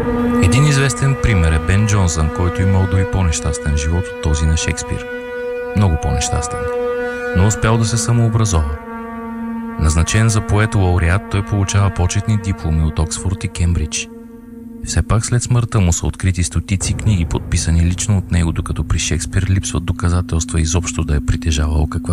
Един известен пример е Бен Джонсън, който имал дори по-нещастен живот от този на Шекспир. Много по-нещастен, но успял да се самообразова. Назначен за поет-лауреат, той получава почетни дипломи от Оксфорд и Кембридж. Все пак след смъртта му са открити стотици книги, подписани лично от него, докато при Шекспир липсват доказателства изобщо да е притежавал каква